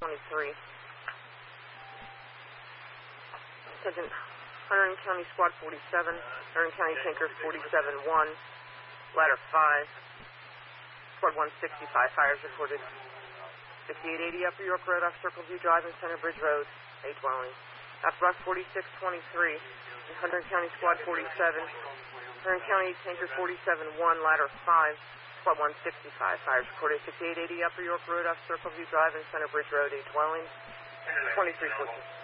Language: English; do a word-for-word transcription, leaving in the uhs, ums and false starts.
twenty-three. Sergeant Hunterdon County Squad forty-seven, Hunterdon County Tanker forty-seven one, Ladder five, Squad one sixty-five, fires reported. fifty-eight eighty Upper York Road off Circle View Drive and Center Bridge Road, a dwelling. After Rock forty-six twenty-three, Hunterdon County Squad forty-seven, Hunterdon County Tanker forty-seven one, Ladder five, Squad one sixty-five, fires reported. fifty-eight eighty Upper York Road off Circle View Drive and Center Bridge Road, a dwelling. twenty-three fourteen.